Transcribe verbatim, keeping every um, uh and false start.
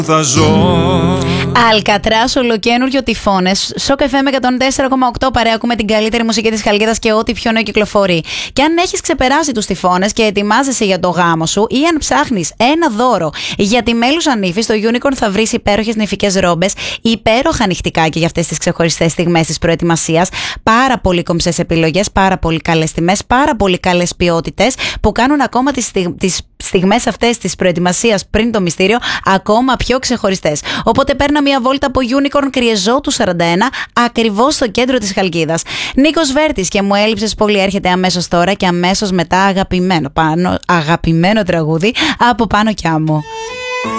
θα ζω. Αλκατράς, ολοκένουργιο Τυφώνες. Σοκ εφ εμ εκατόν τέσσερα κόμμα οκτώ, παρέα ακούμε την καλύτερη μουσική της Χαλκίδας και ό,τι πιο νέο κυκλοφορεί. Και αν έχεις ξεπεράσει τους τυφώνες και ετοιμάζεσαι για το γάμο σου, ή αν ψάχνεις ένα δώρο για τη μέλουσα νύφη, στο Unicorn θα βρεις υπέροχες νηφικές ρόμπες, υπέροχα νυχτικάκια για αυτές τις ξεχωριστές στιγμές της προετοιμασίας. Πάρα πολύ κομψές επιλογές, πάρα πολύ καλές τιμές, πάρα πολύ καλές ποιότητες που κάνουν ακόμα τις, στιγ... τις στιγμές αυτές της προετοιμασίας πριν το μυστήριο ακόμα πιο ξεχωριστές. Οπότε παίρνα μια βόλτα από Unicorn Κριεζότου σαράντα ένα, ακριβώς στο κέντρο της Χαλκίδας. Νίκος Βέρτης και Μου έλειψες πολύ έρχεται αμέσως τώρα και αμέσως μετά αγαπημένο, πάνω, αγαπημένο τραγούδι από Πάνο Κιάμο.